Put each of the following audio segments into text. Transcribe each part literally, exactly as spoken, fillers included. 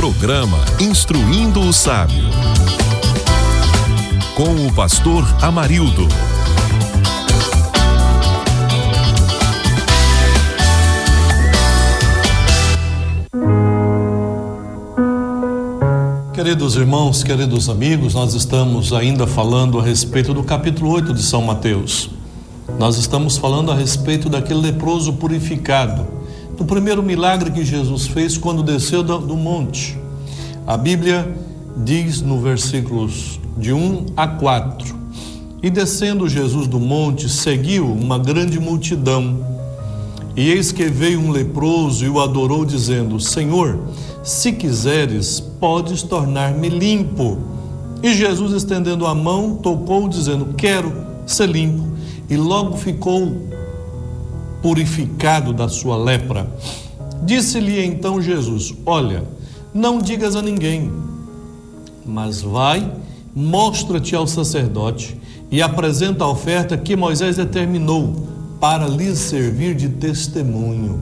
Programa Instruindo o Sábio, com o pastor Amarildo. Queridos irmãos, queridos amigos, nós estamos ainda falando a respeito do capítulo oito de São Mateus. Nós estamos falando a respeito daquele leproso purificado, do primeiro milagre que Jesus fez quando desceu do, do monte. A Bíblia diz no versículos de um a quatro: E descendo Jesus do monte, seguiu uma grande multidão. E eis que veio um leproso e o adorou, dizendo: Senhor, se quiseres, podes tornar-me limpo. E Jesus, estendendo a mão, tocou, dizendo: Quero ser limpo. E logo ficou purificado da sua lepra. Disse-lhe então Jesus: Olha, não digas a ninguém, mas vai, mostra-te ao sacerdote e apresenta a oferta que Moisés determinou para lhes servir de testemunho.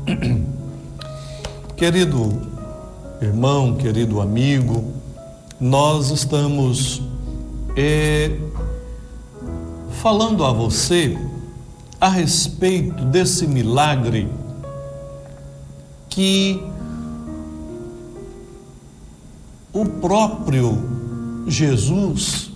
Querido irmão, querido amigo, nós estamos é, falando a você a respeito desse milagre que o próprio Jesus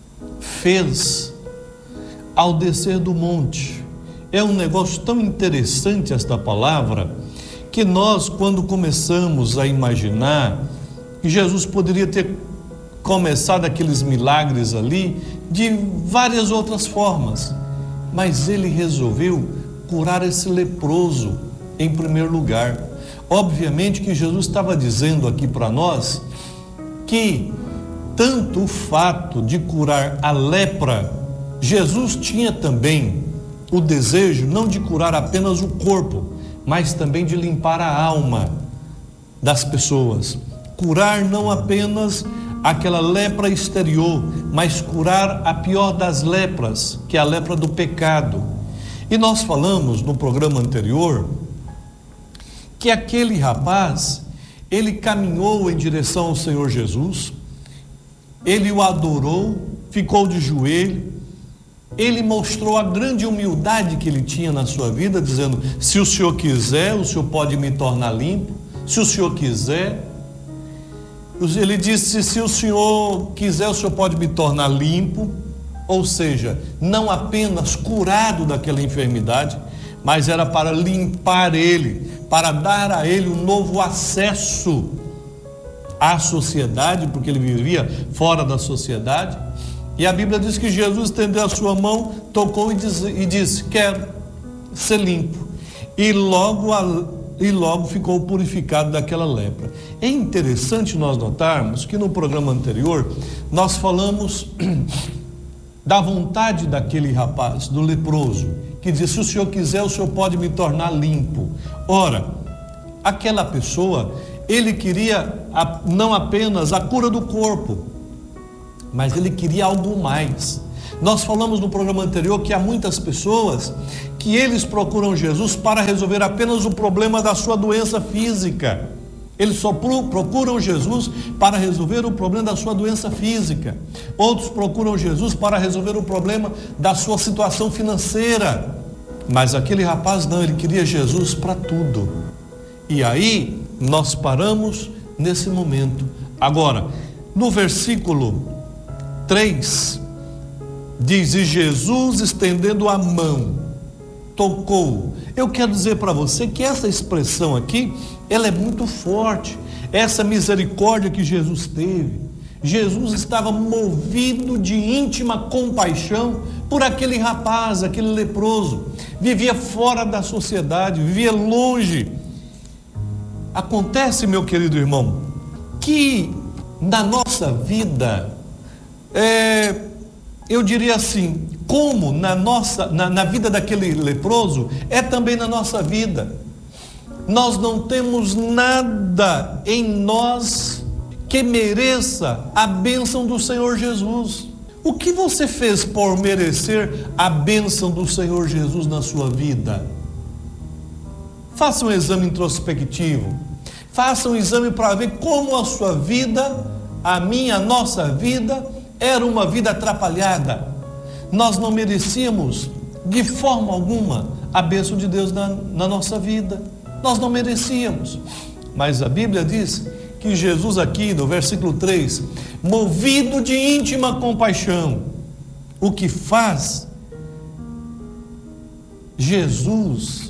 fez ao descer do monte. É um negócio tão interessante esta palavra, que nós, quando começamos a imaginar que Jesus poderia ter começado aqueles milagres ali de várias outras formas, mas ele resolveu curar esse leproso em primeiro lugar. Obviamente que Jesus estava dizendo aqui para nós que tanto o fato de curar a lepra, Jesus tinha também o desejo não de curar apenas o corpo, mas também de limpar a alma das pessoas. Curar não apenas aquela lepra exterior, mas curar a pior das lepras, que é a lepra do pecado. E nós falamos no programa anterior que aquele rapaz, ele caminhou em direção ao Senhor Jesus, ele o adorou, ficou de joelho, ele mostrou a grande humildade que ele tinha na sua vida, dizendo: se o Senhor quiser, o Senhor pode me tornar limpo, se o Senhor quiser. Ele disse: se o Senhor quiser, o Senhor pode me tornar limpo, ou seja, não apenas curado daquela enfermidade, mas era para limpar ele, para dar a ele um novo acesso à sociedade, porque ele vivia fora da sociedade. E a Bíblia diz que Jesus estendeu a sua mão, tocou e disse, e disse: quero ser limpo. E logo, a, e logo ficou purificado daquela lepra. É interessante nós notarmos que no programa anterior nós falamos da vontade daquele rapaz, do leproso, que disse: se o Senhor quiser, o Senhor pode me tornar limpo. Ora, aquela pessoa, ele queria a, não apenas a cura do corpo, mas ele queria algo mais. Nós falamos no programa anterior que há muitas pessoas que eles procuram Jesus para resolver apenas o problema da sua doença física. Eles só procuram Jesus para resolver o problema da sua doença física. Outros procuram Jesus para resolver o problema da sua situação financeira. Mas aquele rapaz não, ele queria Jesus para tudo. E aí nós paramos nesse momento. Agora, no versículo três, diz: e Jesus, estendendo a mão, tocou. Eu quero dizer para você que essa expressão aqui, ela é muito forte. Essa misericórdia que Jesus teve, Jesus estava movido de íntima compaixão por aquele rapaz, aquele leproso. Vivia fora da sociedade, vivia longe. Acontece, meu querido irmão, que na nossa vida, É, eu diria assim, como na nossa, na, na vida daquele leproso, é também na nossa vida. Nós não temos nada em nós que mereça a bênção do Senhor Jesus. O que você fez por merecer a bênção do Senhor Jesus na sua vida? Faça um exame introspectivo. Faça um exame para ver como a sua vida, a minha, a nossa vida, era uma vida atrapalhada. Nós não merecíamos, de forma alguma, a bênção de Deus na, na nossa vida. Nós não merecíamos. Mas a Bíblia diz que Jesus aqui, no versículo três, movido de íntima compaixão, o que faz Jesus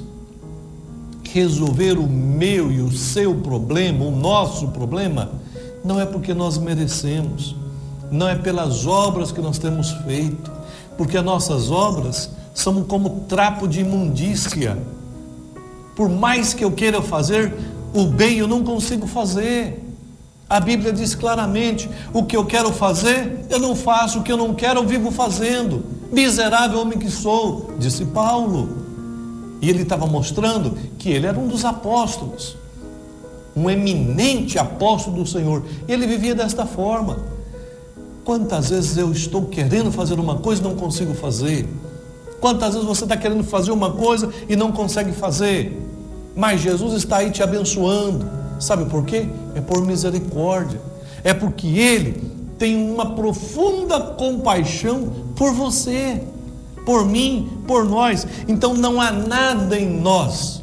resolver o meu e o seu problema, o nosso problema, não é porque nós merecemos, não é pelas obras que nós temos feito, porque as nossas obras são como trapo de imundícia. Por mais que eu queira fazer o bem, eu não consigo fazer. A Bíblia diz claramente: o que eu quero fazer, eu não faço, o que eu não quero, eu vivo fazendo. Miserável homem que sou, disse Paulo. E ele estava mostrando que ele era um dos apóstolos, um eminente apóstolo do Senhor. E ele vivia desta forma. Quantas vezes eu estou querendo fazer uma coisa e não consigo fazer? Quantas vezes você está querendo fazer uma coisa e não consegue fazer? Mas Jesus está aí te abençoando. Sabe por quê? É por misericórdia. É porque Ele tem uma profunda compaixão por você, por mim, por nós. Então não há nada em nós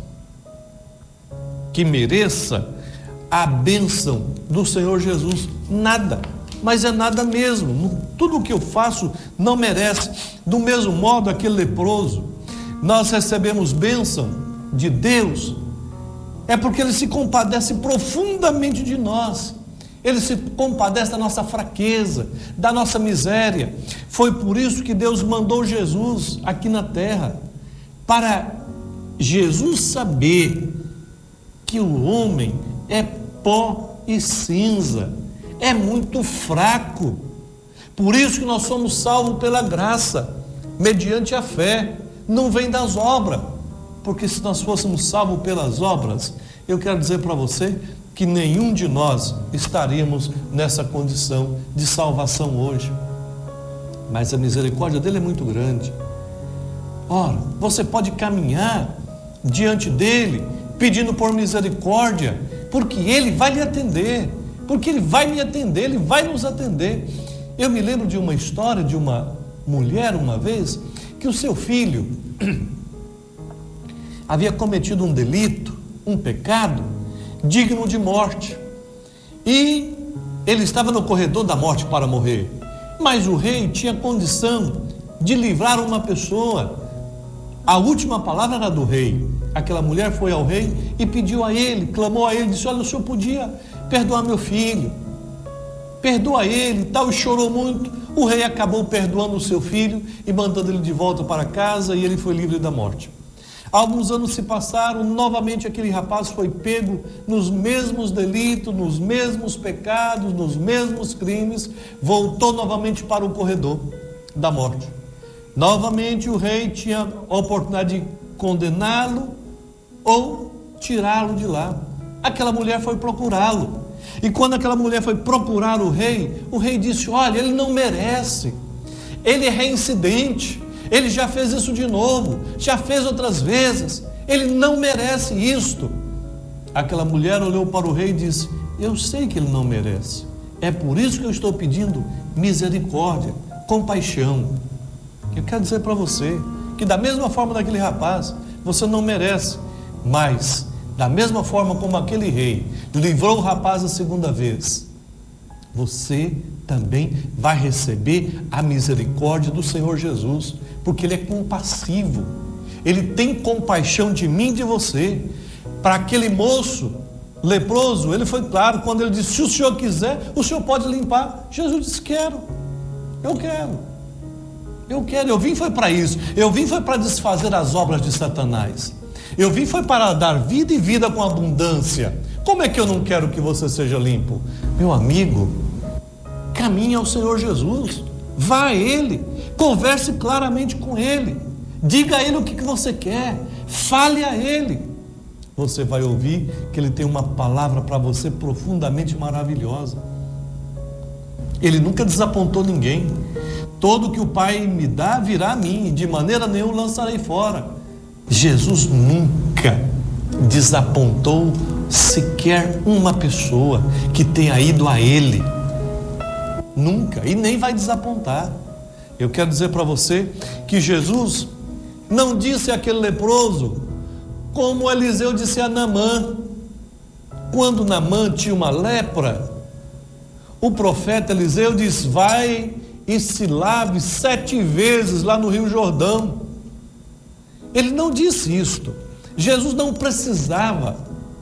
que mereça a bênção do Senhor Jesus. Nada. Mas é nada mesmo. Tudo o que eu faço não merece. Do mesmo modo, aquele leproso, nós recebemos bênção de Deus, é porque Ele se compadece profundamente de nós. Ele se compadece da nossa fraqueza, da nossa miséria. Foi por isso que Deus mandou Jesus aqui na terra, para Jesus saber que o homem é pó e cinza, é muito fraco. Por isso que nós somos salvos pela graça, mediante a fé, não vem das obras. Porque se nós fôssemos salvos pelas obras, eu quero dizer para você que nenhum de nós estaríamos nessa condição de salvação hoje. Mas a misericórdia dele é muito grande. Ora, você pode caminhar diante dele, pedindo por misericórdia, porque ele vai lhe atender, porque ele vai me atender, ele vai nos atender. Eu me lembro de uma história de uma mulher, uma vez, que o seu filho havia cometido um delito, um pecado digno de morte, e ele estava no corredor da morte para morrer, mas o rei tinha condição de livrar uma pessoa. A última palavra era do rei. Aquela mulher foi ao rei e pediu a ele, clamou a ele, disse: olha, o senhor podia perdoar meu filho, perdoa ele e tal, e chorou muito. O rei acabou perdoando o seu filho e mandando ele de volta para casa, e ele foi livre da morte. Alguns anos se passaram, novamente aquele rapaz foi pego nos mesmos delitos, nos mesmos pecados, nos mesmos crimes, voltou novamente para o corredor da morte. Novamente o rei tinha a oportunidade de condená-lo ou tirá-lo de lá. Aquela mulher foi procurá-lo, e quando aquela mulher foi procurar o rei, o rei disse: olha, ele não merece, ele é reincidente, ele já fez isso de novo, já fez outras vezes, ele não merece isto. Aquela mulher olhou para o rei e disse: eu sei que ele não merece, é por isso que eu estou pedindo misericórdia, compaixão. Eu quero dizer para você que da mesma forma daquele rapaz, você não merece, mas da mesma forma como aquele rei livrou o rapaz a segunda vez, você também vai receber a misericórdia do Senhor Jesus, porque Ele é compassivo, Ele tem compaixão de mim e de você. Para aquele moço leproso, Ele foi claro quando Ele disse: se o senhor quiser, o senhor pode limpar. Jesus disse: quero, eu quero, eu quero, eu vim foi para isso, eu vim foi para desfazer as obras de Satanás, eu vim foi para dar vida e vida com abundância. Como é que eu não quero que você seja limpo? Meu amigo, caminhe ao Senhor Jesus, vá a Ele, converse claramente com Ele, diga a Ele o que você quer, fale a Ele. Você vai ouvir que Ele tem uma palavra para você profundamente maravilhosa. Ele nunca desapontou ninguém. Todo que o Pai me dá virá a mim, e de maneira nenhuma lançarei fora. Jesus nunca desapontou sequer uma pessoa que tenha ido a ele. Nunca, e nem vai desapontar. Eu quero dizer para você que Jesus não disse àquele leproso como Eliseu disse a Naamã. Quando Naamã tinha uma lepra, o profeta Eliseu diz: vai e se lave sete vezes lá no Rio Jordão. Ele não disse isto. Jesus não precisava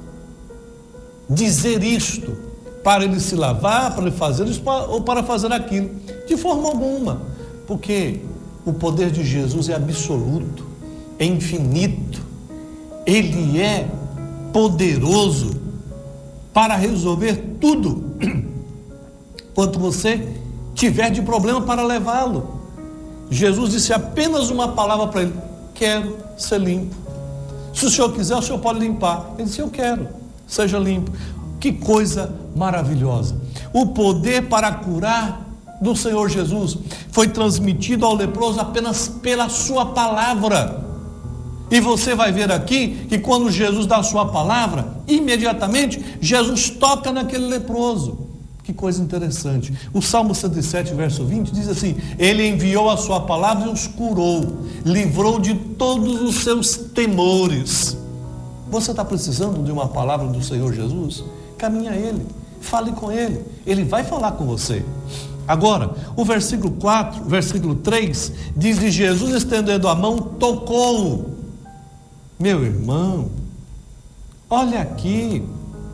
dizer isto para ele se lavar, para ele fazer isso ou para fazer aquilo, de forma alguma, porque o poder de Jesus é absoluto, é infinito, ele é poderoso para resolver tudo quanto você tiver de problema para levá-lo. Jesus disse apenas uma palavra para ele: quero ser limpo. Se o senhor quiser, o senhor pode limpar. Ele disse: eu quero, seja limpo. Que coisa maravilhosa. O poder para curar do Senhor Jesus foi transmitido ao leproso apenas pela sua palavra. E você vai ver aqui que quando Jesus dá a sua palavra, imediatamente Jesus toca naquele leproso. Que coisa interessante. O Salmo cento e sete, verso vinte diz assim: ele enviou a sua palavra e os curou, livrou de todos os seus temores. Você está precisando de uma palavra do Senhor Jesus? Caminhe a ele, fale com ele, ele vai falar com você. Agora, o versículo quatro, versículo três diz: de Jesus estendendo a mão, tocou-o. Meu irmão, olha aqui,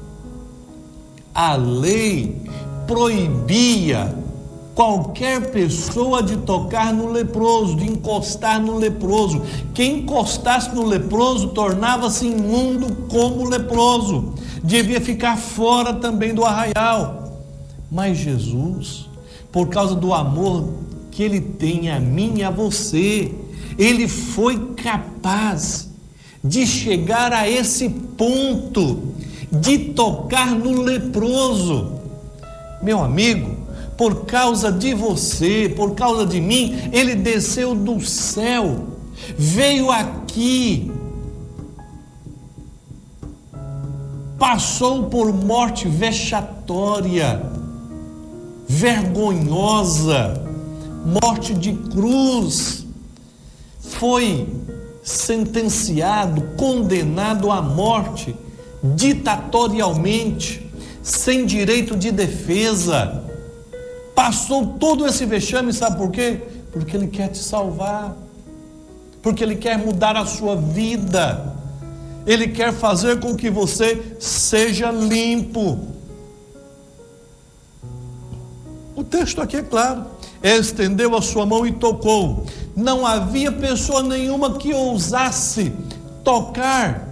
a lei proibia qualquer pessoa de tocar no leproso, de encostar no leproso. Quem encostasse no leproso tornava-se imundo como leproso, devia ficar fora também do arraial. Mas Jesus, por causa do amor que ele tem a mim e a você, ele foi capaz de chegar a esse ponto de tocar no leproso. Meu amigo, por causa de você, por causa de mim, ele desceu do céu, veio aqui, passou por morte vexatória, vergonhosa, morte de cruz, foi sentenciado, condenado à morte, ditatorialmente, sem direito de defesa, passou todo esse vexame, sabe por quê? Porque ele quer te salvar, porque ele quer mudar a sua vida, ele quer fazer com que você seja limpo. O texto aqui é claro: estendeu a sua mão e tocou. Não havia pessoa nenhuma que ousasse tocar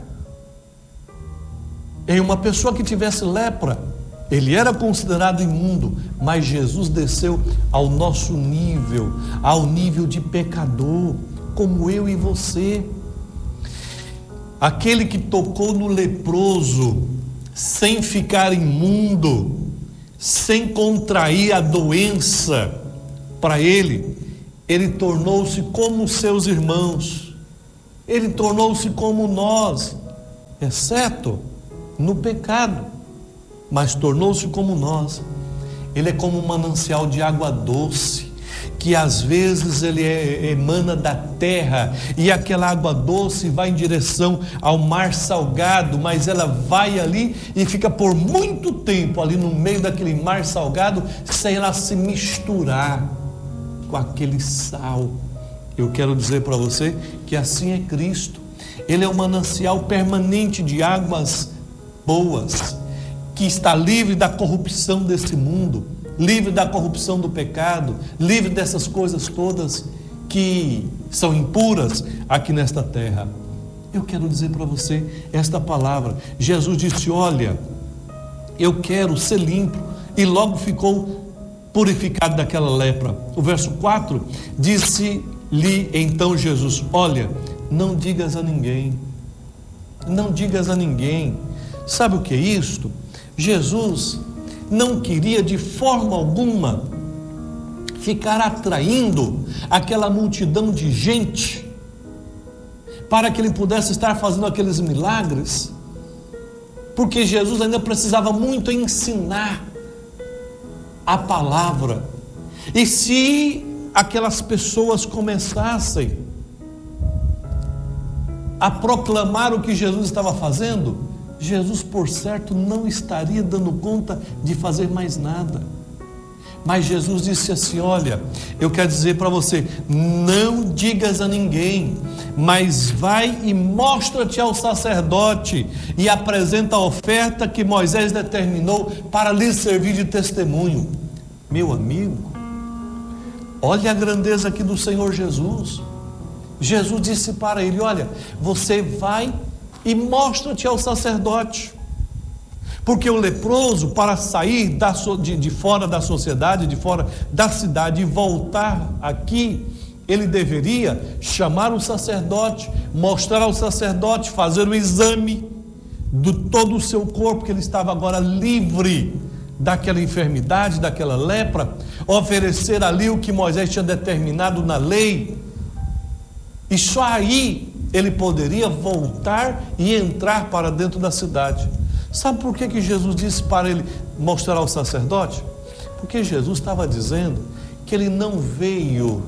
em uma pessoa que tivesse lepra. Ele era considerado imundo, mas Jesus desceu ao nosso nível, ao nível de pecador, como eu e você. Aquele que tocou no leproso, sem ficar imundo, sem contrair a doença, para ele, ele tornou-se como seus irmãos, ele tornou-se como nós, exceto no pecado, mas tornou-se como nós. Ele é como um manancial de água doce, que às vezes ele é, emana da terra, e aquela água doce vai em direção ao mar salgado, mas ela vai ali e fica por muito tempo ali no meio daquele mar salgado, sem ela se misturar com aquele sal. Eu quero dizer para você que assim é Cristo. Ele é um manancial permanente de águas boas, que está livre da corrupção desse mundo, livre da corrupção do pecado, livre dessas coisas todas que são impuras aqui nesta terra. Eu quero dizer para você esta palavra. Jesus disse: olha, eu quero ser limpo, e logo ficou purificado daquela lepra. O verso quatro, disse-lhe então Jesus: olha, não digas a ninguém, não digas a ninguém. Sabe o que é isto? Jesus não queria de forma alguma ficar atraindo aquela multidão de gente para que ele pudesse estar fazendo aqueles milagres porque Jesus ainda precisava muito ensinar a palavra. E se aquelas pessoas começassem a proclamar o que Jesus estava fazendo, Jesus, por certo, não estaria dando conta de fazer mais nada. Mas Jesus disse assim: olha, eu quero dizer para você, não digas a ninguém, mas vai e mostra-te ao sacerdote e apresenta a oferta que Moisés determinou para lhe servir de testemunho. Meu amigo, olha a grandeza aqui do Senhor Jesus. Jesus disse para ele: olha, você vai e mostra-te ao sacerdote, porque o leproso, para sair da, de, de fora da sociedade, de fora da cidade e voltar aqui, ele deveria chamar o sacerdote, mostrar ao sacerdote, fazer o exame de todo o seu corpo, que ele estava agora livre daquela enfermidade, daquela lepra, oferecer ali o que Moisés tinha determinado na lei, e só aí ele poderia voltar e entrar para dentro da cidade. Sabe por que que Jesus disse para ele mostrar ao sacerdote? Porque Jesus estava dizendo que ele não veio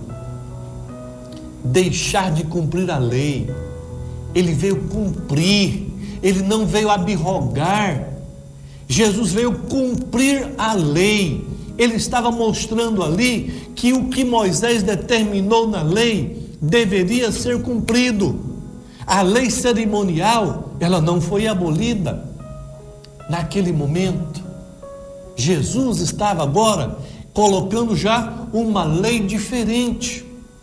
deixar de cumprir a lei, ele veio cumprir, ele não veio abrogar. Jesus veio cumprir a lei. Ele estava mostrando ali que o que Moisés determinou na lei deveria ser cumprido. A lei cerimonial, ela não foi abolida naquele momento. Jesus estava agora colocando já uma lei diferente.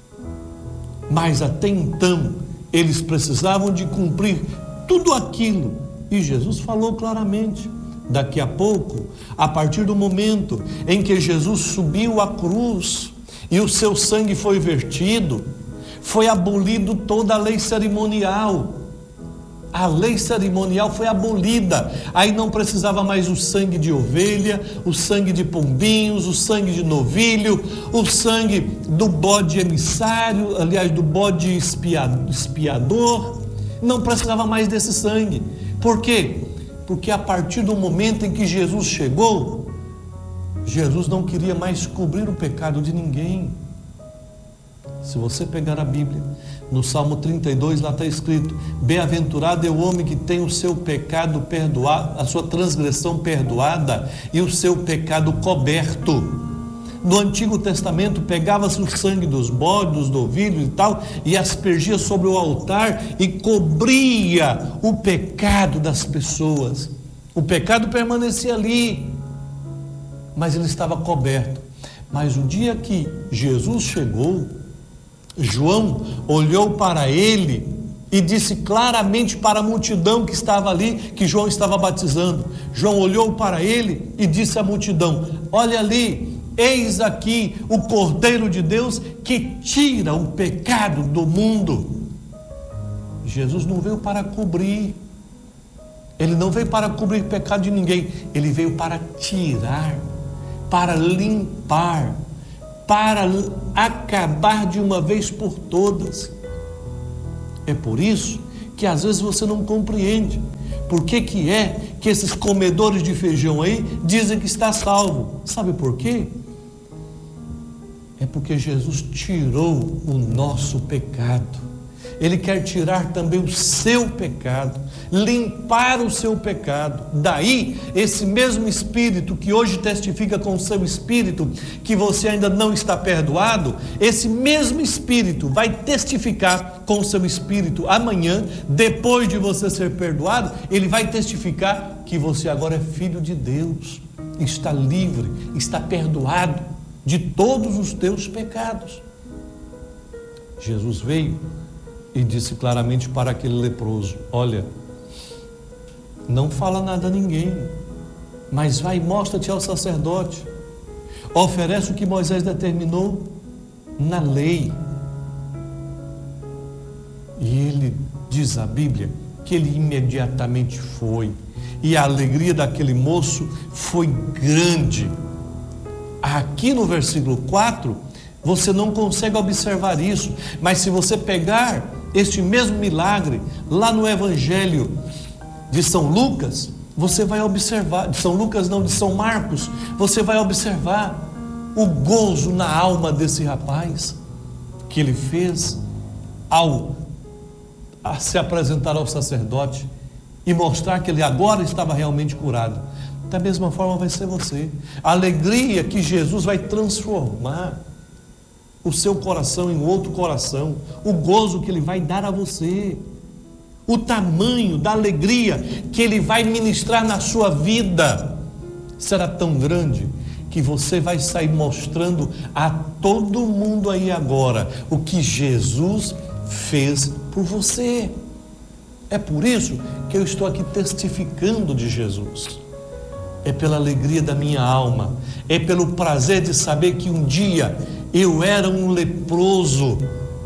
Mas até então, eles precisavam de cumprir tudo aquilo. E Jesus falou claramente: daqui a pouco, a partir do momento em que Jesus subiu à cruz e o seu sangue foi vertido, foi abolido toda a lei cerimonial. A lei cerimonial foi abolida. Aí não precisava mais o sangue de ovelha, o sangue de pombinhos, o sangue de novilho, o sangue do bode emissário, aliás, do bode expiador. Não precisava mais desse sangue. Por quê? Porque a partir do momento em que Jesus chegou, Jesus não queria mais cobrir o pecado de ninguém. Se você pegar a Bíblia, no Salmo trinta e dois, lá está escrito: bem-aventurado é o homem que tem o seu pecado perdoado, a sua transgressão perdoada e o seu pecado coberto. No Antigo Testamento, pegava-se o sangue dos bodes, dos novilhos e tal, e aspergia sobre o altar e cobria o pecado das pessoas. O pecado permanecia ali, mas ele estava coberto. Mas o dia que Jesus chegou, João olhou para ele e disse claramente para a multidão que estava ali, que João estava batizando. João olhou para ele e disse à multidão: olha ali, eis aqui o Cordeiro de Deus que tira o pecado do mundo. Jesus não veio para cobrir, ele não veio para cobrir o pecado de ninguém, ele veio para tirar, para limpar, para acabar de uma vez por todas. É por isso que às vezes você não compreende por que que é que esses comedores de feijão aí dizem que está salvo. Sabe por quê? É porque Jesus tirou o nosso pecado. Ele quer tirar também o seu pecado, limpar o seu pecado. Daí, esse mesmo Espírito que hoje testifica com o seu Espírito que você ainda não está perdoado, esse mesmo Espírito vai testificar com o seu Espírito amanhã, depois de você ser perdoado, ele vai testificar que você agora é filho de Deus, está livre, está perdoado de todos os teus pecados. Jesus veio e disse claramente para aquele leproso: olha, não fala nada a ninguém, mas vai e mostra-te ao sacerdote, oferece o que Moisés determinou na lei. E ele diz a Bíblia que ele imediatamente foi, e a alegria daquele moço foi grande. Aqui no versículo quatro, você não consegue observar isso, mas se você pegar este mesmo milagre lá no Evangelho de São Lucas, você vai observar, de São Lucas não, de São Marcos, você vai observar o gozo na alma desse rapaz, que ele fez ao a se apresentar ao sacerdote e mostrar que ele agora estava realmente curado. Da mesma forma vai ser você. A alegria que Jesus vai transformar o seu coração em outro coração, o gozo que ele vai dar a você, o tamanho da alegria que ele vai ministrar na sua vida será tão grande que você vai sair mostrando a todo mundo aí agora o que Jesus fez por você. É por isso que eu estou aqui testificando de Jesus. É pela alegria da minha alma, é pelo prazer de saber que um dia eu era um leproso,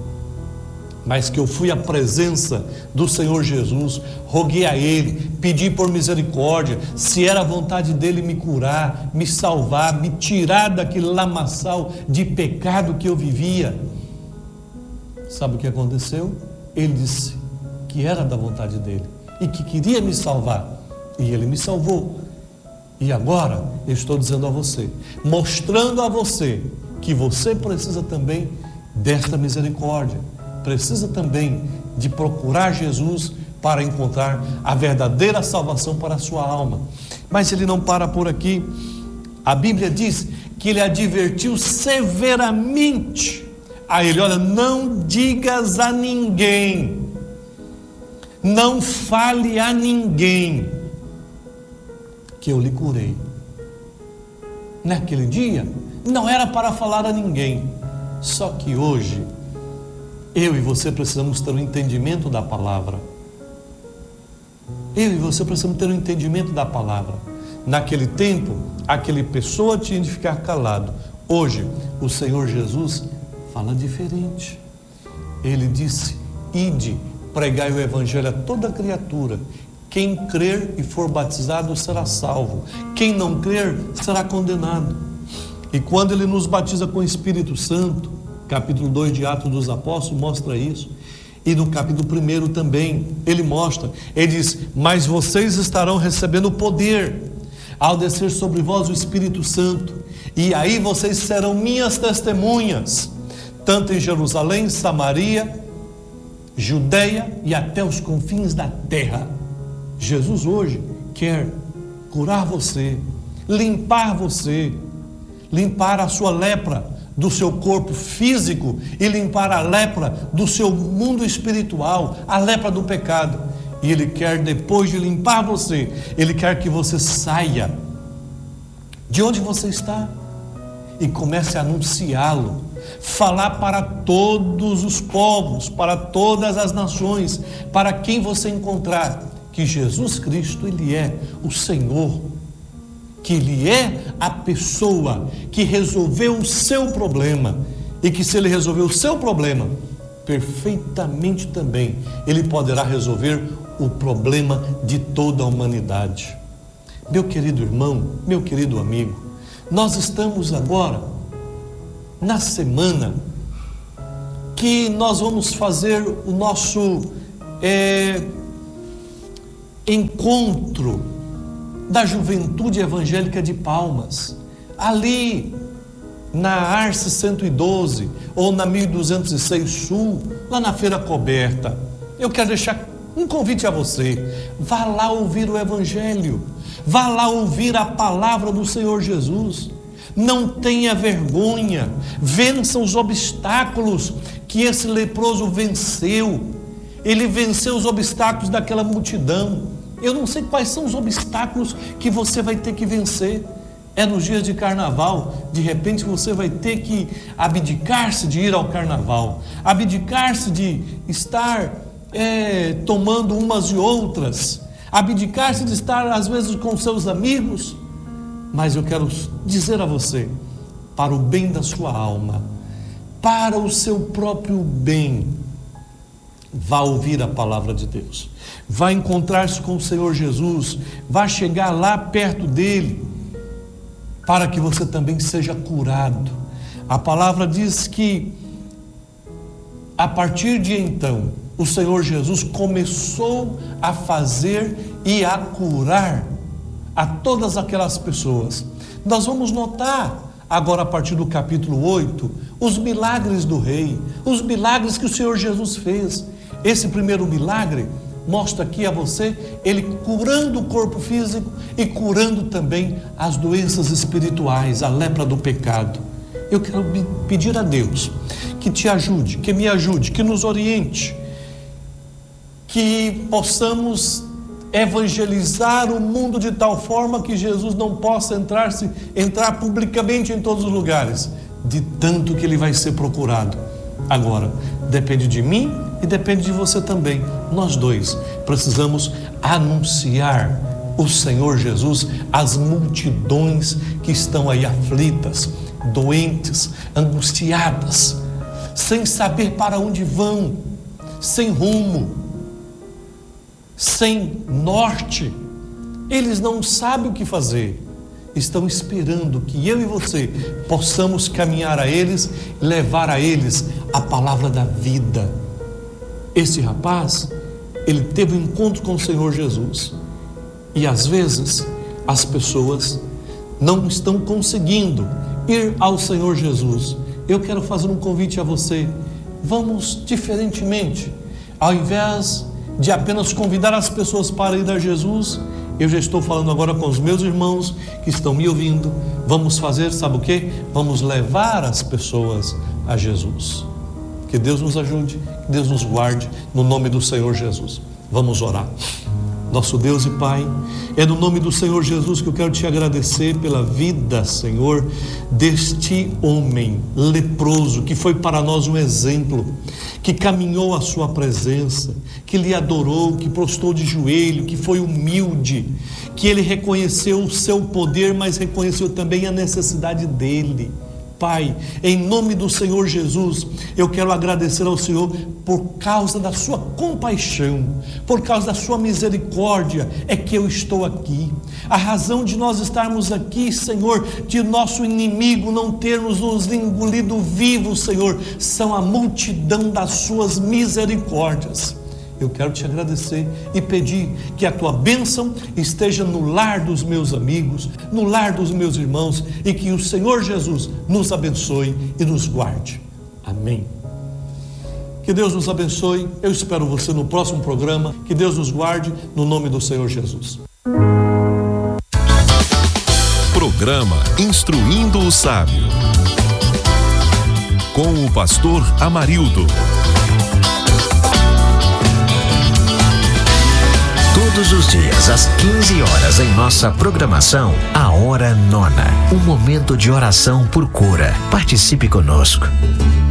mas que eu fui à presença do Senhor Jesus, roguei a Ele, pedi por misericórdia, se era a vontade dEle me curar, me salvar, me tirar daquele lamaçal de pecado que eu vivia. Sabe o que aconteceu? Ele disse que era da vontade dEle e que queria me salvar, e Ele me salvou. E agora eu estou dizendo a você, mostrando a você que você precisa também desta misericórdia, precisa também de procurar Jesus para encontrar a verdadeira salvação para a sua alma. Mas ele não para por aqui. A Bíblia diz que ele advertiu severamente a ele: olha, não digas a ninguém, não fale a ninguém que eu lhe curei. Naquele dia não era para falar a ninguém, só que hoje eu e você precisamos ter um entendimento da palavra. Eu e você precisamos ter um entendimento da palavra. Naquele tempo, aquela pessoa tinha de ficar calado. Hoje, o Senhor Jesus fala diferente. Ele disse: ide, pregai o evangelho a toda criatura. Quem crer e for batizado será salvo. Quem não crer será condenado. E quando ele nos batiza com o Espírito Santo, capítulo dois de Atos dos Apóstolos mostra isso. E no capítulo primeiro também, ele mostra, ele diz: mas vocês estarão recebendo poder ao descer sobre vós o Espírito Santo, e aí vocês serão minhas testemunhas, tanto em Jerusalém, Samaria, Judeia e até os confins da terra. Jesus hoje quer curar você, limpar você, limpar a sua lepra do seu corpo físico e limpar a lepra do seu mundo espiritual, a lepra do pecado. E Ele quer, depois de limpar você, Ele quer que você saia de onde você está e comece a anunciá-lo, falar para todos os povos, para todas as nações, para quem você encontrar, que Jesus Cristo, Ele é o Senhor, que Ele é a pessoa que resolveu o seu problema, e que se Ele resolveu o seu problema, perfeitamente também Ele poderá resolver o problema de toda a humanidade. Meu querido irmão, meu querido amigo, nós estamos agora na semana que nós vamos fazer o nosso é, encontro da Juventude Evangélica de Palmas, ali na Arce cento e doze ou na mil duzentos e seis Sul, lá na Feira Coberta. Eu quero deixar um convite a você: vá lá ouvir o Evangelho, vá lá ouvir a palavra do Senhor Jesus. Não tenha vergonha, vença os obstáculos que esse leproso venceu. Ele venceu os obstáculos daquela multidão. Eu não sei quais são os obstáculos que você vai ter que vencer. É nos dias de carnaval, de repente você vai ter que abdicar-se de ir ao carnaval, abdicar-se de estar é, tomando umas e outras, abdicar-se de estar às vezes com seus amigos. Mas eu quero dizer a você, para o bem da sua alma, para o seu próprio bem, vá ouvir a palavra de Deus, vá encontrar-se com o Senhor Jesus, vá chegar lá perto dele, para que você também seja curado. A palavra diz que a partir de então o Senhor Jesus começou a fazer e a curar a todas aquelas pessoas. Nós vamos notar agora, a partir do capítulo oito, os milagres do rei, os milagres que o Senhor Jesus fez. Esse primeiro milagre mostra aqui a você, ele curando o corpo físico e curando também as doenças espirituais, a lepra do pecado. Eu quero pedir a Deus que te ajude, que me ajude, que nos oriente, que possamos evangelizar o mundo de tal forma que Jesus não possa entrar, se, entrar publicamente em todos os lugares, de tanto que ele vai ser procurado. Agora, depende de mim e depende de você também. Nós dois precisamos anunciar o Senhor Jesus às multidões que estão aí aflitas, doentes, angustiadas, sem saber para onde vão, sem rumo, sem norte. Eles não sabem o que fazer, estão esperando que eu e você possamos caminhar a eles, levar a eles a palavra da vida. Esse rapaz, ele teve um encontro com o Senhor Jesus, e às vezes as pessoas não estão conseguindo ir ao Senhor Jesus. Eu quero fazer um convite a você. Vamos diferentemente. Ao invés de apenas convidar as pessoas para ir a Jesus, eu já estou falando agora com os meus irmãos que estão me ouvindo. Vamos fazer, sabe o quê? Vamos levar as pessoas a Jesus. Que Deus nos ajude, que Deus nos guarde, no nome do Senhor Jesus. Vamos orar. Nosso Deus e Pai, é no nome do Senhor Jesus que eu quero te agradecer pela vida, Senhor, deste homem leproso, que foi para nós um exemplo, que caminhou à sua presença, que lhe adorou, que prostrou de joelho, que foi humilde, que ele reconheceu o seu poder, mas reconheceu também a necessidade dele. Pai, em nome do Senhor Jesus, eu quero agradecer ao Senhor por causa da sua compaixão, por causa da sua misericórdia, é que eu estou aqui. A razão de nós estarmos aqui, Senhor, de nosso inimigo não termos nos engolido vivos, Senhor, são a multidão das suas misericórdias. Eu quero te agradecer e pedir que a tua bênção esteja no lar dos meus amigos, no lar dos meus irmãos, e que o Senhor Jesus nos abençoe e nos guarde. Amém. Que Deus nos abençoe. Eu espero você no próximo programa. Que Deus nos guarde, no nome do Senhor Jesus. Programa Instruindo o Sábio, com o pastor Amarildo. Todos os dias, às quinze horas, em nossa programação, a Hora Nona. Um momento de oração por cura. Participe conosco.